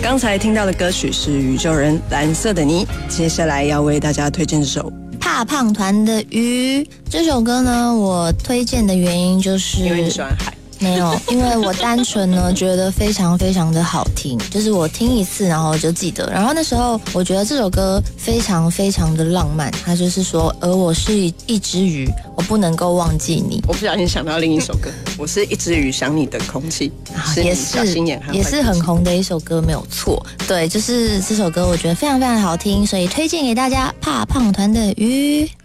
刚才听到的歌曲是宇宙人蓝色的你，接下来要为大家推荐这首怕胖团的鱼。这首歌呢，我推荐的原因就是因为你喜欢海。 没有，因为我单纯呢觉得非常非常的好听，就是我听一次然后就记得。然后那时候我觉得这首歌非常非常的浪漫，它就是说，而我是一只鱼，我不能够忘记你。 我不小心想到另一首歌，我是一只鱼想你的空气， 也是很红的一首歌，没有错。对，就是这首歌我觉得非常非常好听，所以推荐给大家，怕胖团的鱼。